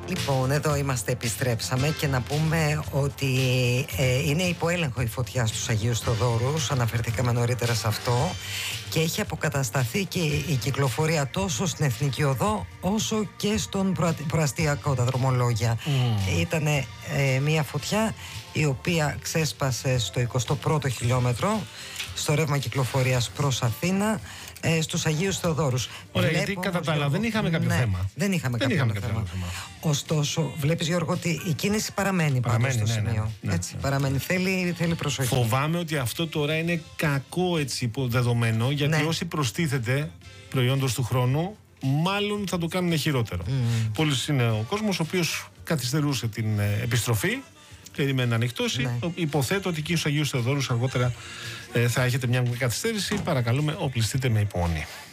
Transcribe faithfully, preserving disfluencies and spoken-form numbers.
Λοιπόν, εδώ είμαστε, επιστρέψαμε και να πούμε ότι ε, είναι υποέλεγχο η φωτιά στους Αγίους Θεοδόρους, αναφερθήκαμε νωρίτερα σε αυτό, και έχει αποκατασταθεί και η κυκλοφορία τόσο στην Εθνική Οδό όσο και στον προα... προαστιακό, τα δρομολόγια. Mm. Ήταν ε, μια φωτιά η οποία ξέσπασε στο εικοστό πρώτο χιλιόμετρο, στο ρεύμα κυκλοφορίας προς Αθήνα, ε, στους Αγίους Θεοδόρους. Ωραία, γιατί κατά τα άλλα δεν είχαμε κάποιο ναι, θέμα. Δεν είχαμε δεν κάποιο είχαμε θέμα. κάποιο θέμα. Ωστόσο, βλέπεις, Γιώργο, ότι η κίνηση παραμένει, παραμένει πάνω στο ναι, σημείο. Ναι, ναι, έτσι, ναι. παραμένει. Θέλει, θέλει προσοχή. Φοβάμαι ότι αυτό τώρα είναι κακό έτσι δεδομένο, γιατί ναι. όσοι προστίθεται προϊόντος του χρόνου, μάλλον θα το κάνουν χειρότερο. Mm. Πολύς είναι ο κόσμος ο οποίος καθυστερούσε την ε, επιστροφή. Περιμένει να ανοιχτώσει. Ναι. Υποθέτω ότι και στους Αγίους Θεοδόρους αργότερα ε, θα έχετε μια καθυστέρηση. Παρακαλούμε, οπλιστείτε με υπομονή.